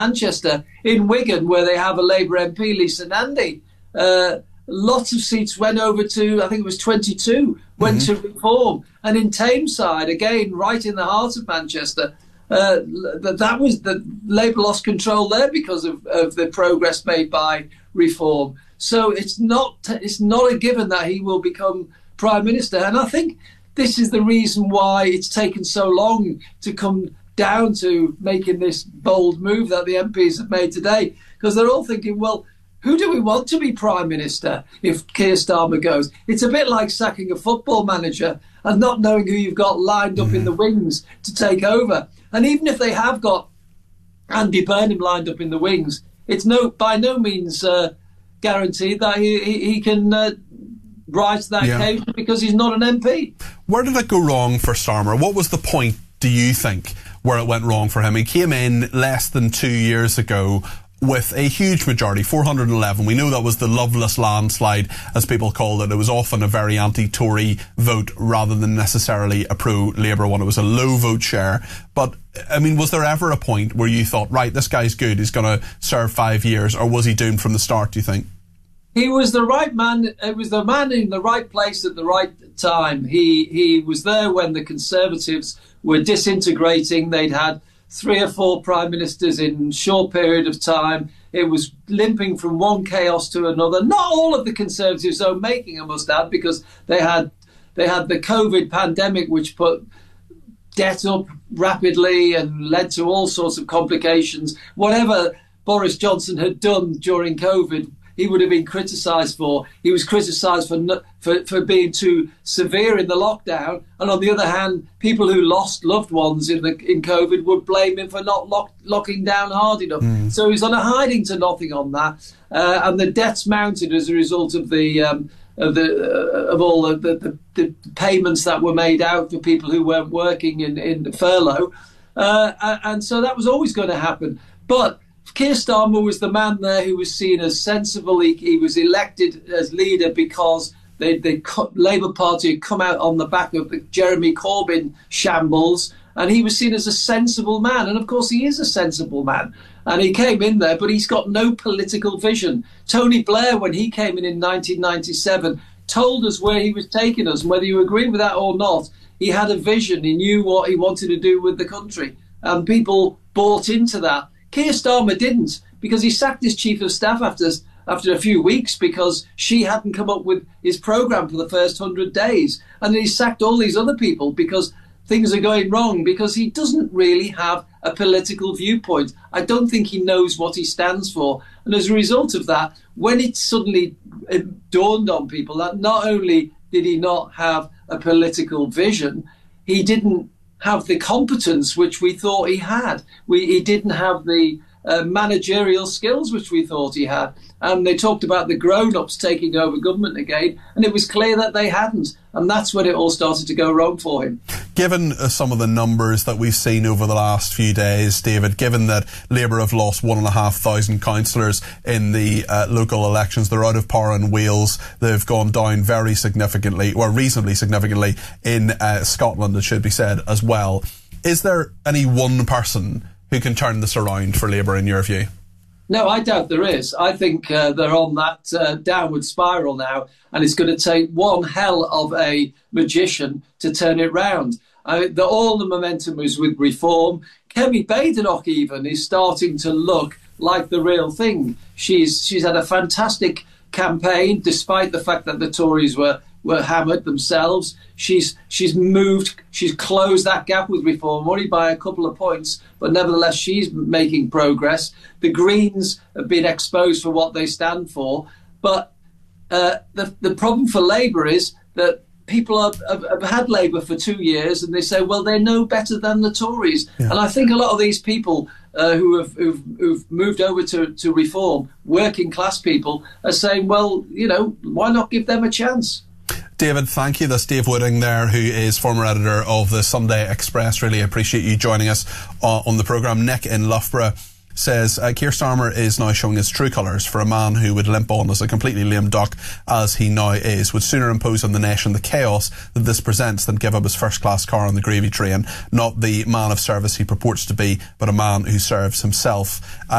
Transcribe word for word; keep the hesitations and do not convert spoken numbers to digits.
Manchester, in Wigan, where they have a Labour M P, Lisa Nandy. Uh, lots of seats went over to, I think it was twenty-two, went mm-hmm. to Reform. And in Tameside, again, right in the heart of Manchester, uh, that, that was the Labour lost control there because of, of the progress made by Reform. So it's not it's not a given that he will become Prime Minister. And I think this is the reason why it's taken so long to come down to making this bold move that the M Ps have made today, because they're all thinking, well, who do we want to be Prime Minister if Keir Starmer goes? It's a bit like sacking a football manager and not knowing who you've got lined up mm. in the wings to take over. And even if they have got Andy Burnham lined up in the wings, it's no by no means uh, guaranteed that he, he, he can uh, rise to that yeah. occasion, because he's not an M P. Where did it go wrong for Starmer? What was the point, do you think, where it went wrong for him? He came in less than two years ago with a huge majority, four hundred eleven. We know that was the Loveless landslide, as people called it. It was often a very anti-Tory vote rather than necessarily a pro-Labour one. It was a low vote share. But, I mean, was there ever a point where you thought, right, this guy's good, he's going to serve five years, or was he doomed from the start, do you think? He was the right man. It was the man in the right place at the right time. He he was there when the Conservatives were disintegrating. They'd had three or four prime ministers in a short period of time. It was limping from one chaos to another. Not all of the Conservatives' own making, I must add, because they had they had the COVID pandemic, which put debt up rapidly and led to all sorts of complications. Whatever Boris Johnson had done during COVID, he would have been criticised for. He was criticised for, for for being too severe in the lockdown. And on the other hand, people who lost loved ones in the in COVID would blame him for not lock, locking down hard enough. Mm. So he's on a hiding to nothing on that. Uh, and the debts mounted as a result of the um, of the uh, of all of the, the, the payments that were made out for people who weren't working in, in furlough. Uh, and so that was always going to happen. But Keir Starmer was the man there who was seen as sensible. He, he was elected as leader because the they, Labour Party had come out on the back of the Jeremy Corbyn shambles, and he was seen as a sensible man. And of course, he is a sensible man. And he came in there, but he's got no political vision. Tony Blair, when he came in in nineteen ninety-seven, told us where he was taking us. And whether you agree with that or not, he had a vision. He knew what he wanted to do with the country. And people bought into that. Keir Starmer didn't, because he sacked his chief of staff after after a few weeks because she hadn't come up with his programme for the first hundred days. And then he sacked all these other people because things are going wrong, because he doesn't really have a political viewpoint. I don't think he knows what he stands for. And as a result of that, when it suddenly it dawned on people that not only did he not have a political vision, he didn't have the competence which we thought he had. We, he didn't have the uh, managerial skills which we thought he had. And they talked about the grown-ups taking over government again, and it was clear that they hadn't. And that's when it all started to go wrong for him. Given uh, some of the numbers that we've seen over the last few days, David, given that Labour have lost one and a half thousand councillors in the uh, local elections, they're out of power in Wales, they've gone down very significantly, or reasonably significantly, in uh, Scotland, it should be said, as well. Is there any one person who can turn this around for Labour in your view? No, I doubt there is. I think uh, they're on that uh, downward spiral now, and it's going to take one hell of a magician to turn it round. Uh, the, all the momentum is with Reform. Kemi Badenoch even is starting to look like the real thing. She's she's had a fantastic campaign, despite the fact that the Tories were were hammered themselves. She's she's moved, she's closed that gap with Reform, only by a couple of points, but nevertheless she's making progress. The Greens have been exposed for what they stand for, but uh, the the problem for Labour is that people have, have, have had Labour for two years and they say, well, they're no better than the Tories. Yeah. And I think a lot of these people uh, who have who've, who've moved over to, to Reform, working class people, are saying, well, you know, why not give them a chance? David, thank you. That's Dave Wooding there, who is former editor of the Sunday Express. Really appreciate you joining us uh, on the programme. Nick in Loughborough says uh, Keir Starmer is now showing his true colours. For a man who would limp on as a completely lame duck as he now is, would sooner impose on the nation the chaos that this presents than give up his first class car on the gravy train. Not the man of service he purports to be, but a man who serves himself. Uh,